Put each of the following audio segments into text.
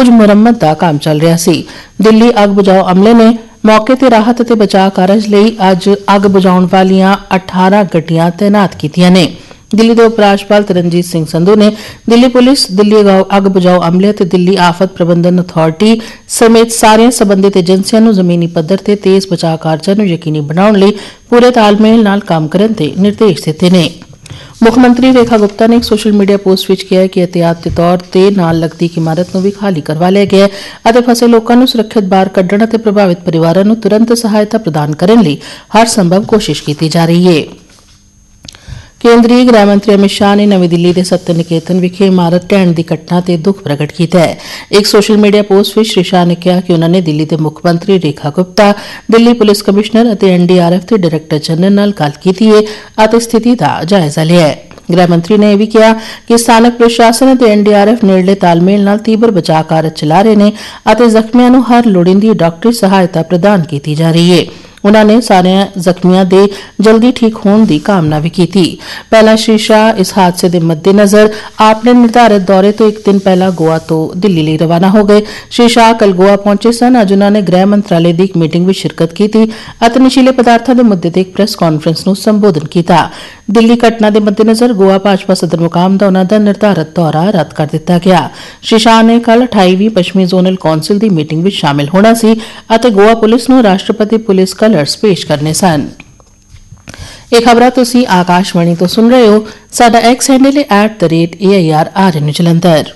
कुछ मुरम्मत का काम चल रहा सी। दिल्ली अग बुझाओ अमले ने मौके ते राहत ते बचाव कारज लई अज अग बुझाउण वालियां 18 गड्डियां तैनात कीतियां ने। दिल्ली के उपराज्यपाल तरनजीत सिंह संधू ने दिल्ली पुलिस, दिल्ली अग बुझाओ अमले ते दिल्ली आफत प्रबंधन अथॉरिटी समेत सारियां संबंधित एजेंसियां नूं जमीनी पद्धर ते तेज बचाव कारजां नूं यकीनी बनाउण लई पूरे तालमेल नाल काम करन ते निर्देश दित्ते ने। मुख मंत्री रेखा गुप्ता ने एक सोशल मीडिया पोस्ट विच कहा कि एहतियात के तौर ते नाल लगदी एक इमारत नूं भी खाली करवा लिया गया है अते फसे लोकां नूं सुरक्षित बाहर कड्ढण अते प्रभावित परिवारां नूं तुरंत सहायता प्रदान करन लई हर संभव कोशिश कीती जा रही है। केंद्रीय गृह मंत्री अमित शाह ने नवी दिल्ली के सत्य निकेतन विखे इमारत ढहण की घटना से दुख प्रगट किया है। एक सोशल मीडिया पोस्ट में श्री शाह ने कहा कि उन्होंने दिल्ली के मुख मंत्री रेखा गुप्ता, दिल्ली पुलिस कमिश्नर और एनडीआरएफ के डायरैक्टर जनरल नाल गल की है और स्थिति का जायजा लिया है। गृह मंत्री ने यह भी कहा कि स्थानक प्रशासन और एनडीआरएफ नेड़ले तालमेल नाल तीव्र बचाव कार्य चला रहे हैं और जख्मियों को हर लोड़ींदी डॉक्टरी सहायता प्रदान की जा रही है। उन्होंने सारे जख्मियों के जल्दी ठीक होने की कामना भी की। पहला श्री शाह इस हादसे के मद्देनजर अपने निर्धारित दौरे तो एक दिन पहला गोवा तो दिल्ली लिए रवाना हो गए। श्री शाह कल गोवा पहुंचे सन। अज उन्होंने गृह मंत्रालय की एक मीटिंग में शिरकत की और नशीले पदार्थों के मुद्दे एक प्रेस कॉन्फ्रेंस को संबोधन किया। दिल्ली घटना के मद्देनजर गोवा भाजपा सदर मुकाम का उन्होंने निर्धारित दौरा रद्द कर दिता गया। श्री शाह ने कल 28वीं पश्चिमी जोनल कौंसिल की मीटिंग में शामिल होना सी और गोवा पुलिस को राष्ट्रपति पुलिस कलर्स पेश करने सन। एक खबर तुसी आकाशवाणी तो सुन रहे हो। साडा एक्स हैंडल है @AIR जलंधर।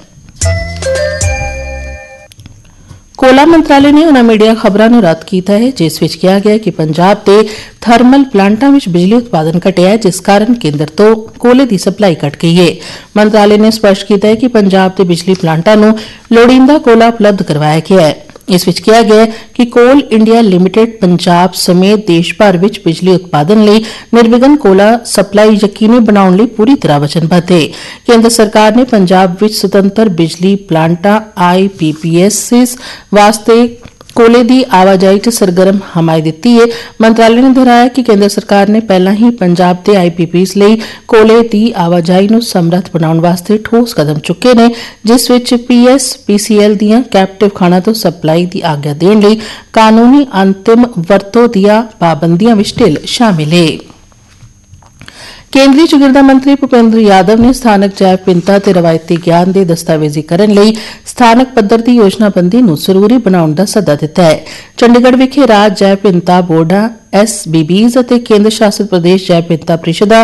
कोला मंत्रालय ने उन्होंने मीडिया खबरों को रद्द किया है जिस विच कहा गया कि पंजाब के थर्मल प्लांटां विच बिजली उत्पादन घटिया है जिस कारण केंद्र तो कोले की सप्लाई घट गई है। मंत्रालय ने स्पष्ट किया है कि पंजाब के बिजली प्लांटां नूं लोड़ींदा कोला उपलब्ध करवाया गया है। इस विच कहा गया कि कोल इंडिया लिमिटेड पंजाब समेत देश भर विच बिजली उत्पादन लई निर्विघन कोला सप्लाई यकीनी बनाउण लई पूरी तरह वचनबद्ध है। केंद्र सरकार ने पंजाब विच स्वतंत्र बिजली प्लांटां IPPs वास्ते कोले की आवाजाही च सरगर्म हमायत दी है। मंत्रालय ने दोहराया कि केंद्र सरकार ने पहला ही पंजाब के IPPs लई कोले की आवाजाही नूं समर्थ बनाउण वास्ते ठोस कदम चुके ने जिस विच PSPCL दीआं कैप्टिव खाणा तो सप्लाई की आग्ञा देण लई कानूनी अंतिम वरतों दीआं पाबंदियां विच ढिल शामिल है। केंद्रीय चौगिरदा मंत्री भूपेंद्र यादव ने स्थानक जैव विविधता ते रवायती ज्ञान के दस्तावेजीकरण लई स्थानक पद्धर की योजनाबंदी नूं जरूरी बनाउण दा सੱਦਾ दिता है। चंडीगढ़ विखे राज जैव विविधता बोर्डां SBBs ਅਤੇ केंद्र शासित प्रदेश जैव विविधता परिषदा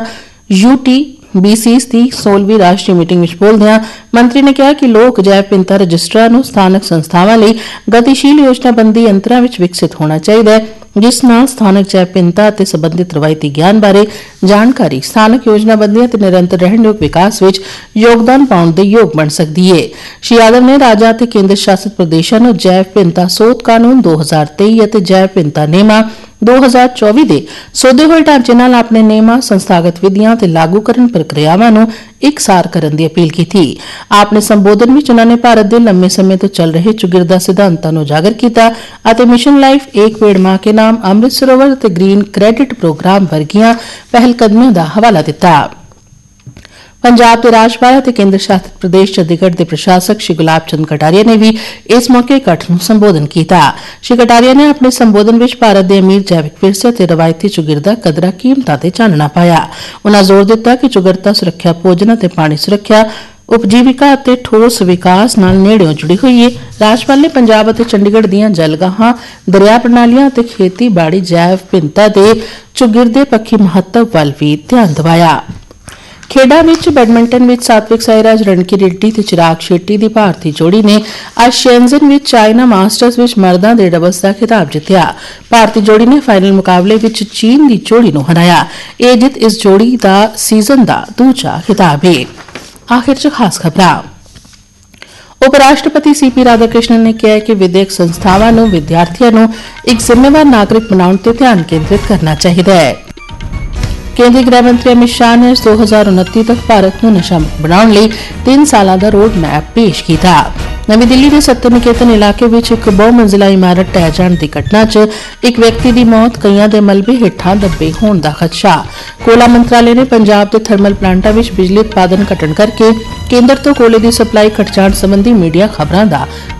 UTBCs की 16वीं राष्ट्रीय मीटिंग में बोलदਿਆਂ मंत्री ने कहा कि लोक जैव विविधता रजिस्टरां नूं स्थानक संस्थावां लई गतिशील योजनाबंदी यंत्रां विच विकसित होना चाहिए जिस नाल स्थानक जैव विविधता ते संबंधित रवायती ज्ञान बारे जानकारी स्थानक योजनाबंदियां ते निरंतर रहणयोग विकास विच योगदान पाउण दे योग बन सकदी है। श्री यादव ने राज्यां ते केंद्र शासित प्रदेशां नूं जैव विविधता सोध कानून 2023 ਅਤੇ जैव विविधता नेमा 2024 ਦੇ ਸੋਧੇ ਹੋਏ ਢਾਂਚੇ ਨਾਲ ਆਪਣੇ ਨਿਯਮਾਂ ਸੰਸਥਾਗਤ ਵਿਧੀਆਂ ਤੇ ਲਾਗੂਕਰਨ ਪ੍ਰਕਿਰਿਆਵਾਂ ਨੂੰ ਇਕਸਾਰ ਕਰਨ ਦੀ ਅਪੀਲ ਕੀਤੀ। ਆਪਣੇ ਸੰਬੋਧਨ ਵਿੱਚ ਉਨ੍ਹਾਂ ਨੇ ਭਾਰਤ ਦੇ ਲੰਮੇ ਸਮੇਂ ਤੋਂ ਚੱਲ ਰਹੇ ਚੌਗਿਰਦਾ ਸਿਧਾਂਤਾਂ ਨੂੰ ਉਜਾਗਰ ਕੀਤਾ ਅਤੇ ਮਿਸ਼ਨ ਲਾਈਫ ਇੱਕ ਪੇੜ ਮਾਂ ਕੇ ਨਾਮ ਅੰਮ੍ਰਿਤ ਸਰੋਵਰ ਅਤੇ ਗ੍ਰੀਨ ਕ੍ਰੈਡਿਟ ਪ੍ਰੋਗਰਾਮ ਵਰਗੀਆਂ ਪਹਿਲਕਦਮੀਆਂ ਦਾ ਹਵਾਲਾ ਦਿੱਤਾ। पंजाब के राज्यपाल और केंद्र शासित प्रदेश चंडीगढ़ के प्रशासक श्री गुलाब चंद कटारिया ने भी इस मौके इकट्ठ में संबोधन किया। श्री कटारिया ने अपने संबोधन में भारत के अमीर जैविक विरसे और रवायती चौगिरदा कदरां कीमतां ते चानना पाया। उन्होंने जोर दिता कि चौगिरदा सुरक्षा भोजन और पानी सुरक्षा उपजीविका और ठोस विकास नाल नेड़ियों जुड़ी हुई है। राज्यपाल ने पंजाब और चंडीगढ़ दीआं जलगाहां दरिया प्रणालियां और खेतीबाड़ी जैव विविधता के चौगिरदे पक्षी महत्व वल भी ध्यान दिवाया। खेडा विच बैडमिंटन विच सात्विक साईराज रणकी रेड्डी ते चिराग शेट्टी की भारतीय जोड़ी ने आज शेंजन विच चाइना मास्टर्स विच मर्दां दे डबल्स का खिताब जित्तिया। भारतीय जोड़ी ने फाइनल मुकाबले विच चीन की जोड़ी नूं हराया। यह जित इस जोड़ी का सीजन का दूजा खिताब है। आखिर च खास खबरां। उपराष्ट्रपति CP राधाकृष्णन ने कहा कि विद्यक संस्थावां नूं विद्यार्थियों नूं एक जिम्मेवार नागरिक बनाउण ते ध्यान केंद्रित करना चाहिए है। केंद्रीय गृह मंत्री अमित शाह ने 2029 तक भारत को नशा मुक्त बनाने लई 3 साल का रोड मैप पेश किया। नवी दिल्ली के सत्य निकेतन इलाके में एक बहुमंजिला इमारत ढह जाने की घटना च एक व्यक्ति की मौत कईयां दे मलबे हेठां दबे होने का खदशा। कोला मंत्रालय ने पंजाब के थर्मल प्लांटां विच बिजली उत्पादन घटण करके केंद्र तो कोले की सप्लाई घट जाण संबंधी मीडिया खबरां का